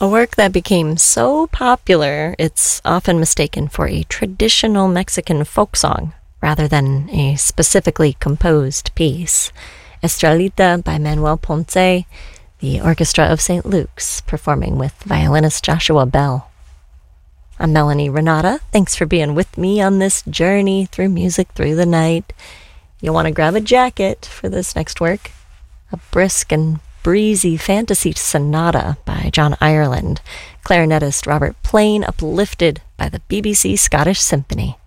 A work that became so popular, it's often mistaken for a traditional Mexican folk song rather than a specifically composed piece. Estrellita by Manuel Ponce, the Orchestra of St. Luke's, performing with violinist Joshua Bell. I'm Melanie Renata. Thanks for being with me on this journey through music through the night. You'll want to grab a jacket for this next work. A brisk and breezy fantasy sonata by John Ireland, clarinetist Robert Plain uplifted by the BBC Scottish Symphony.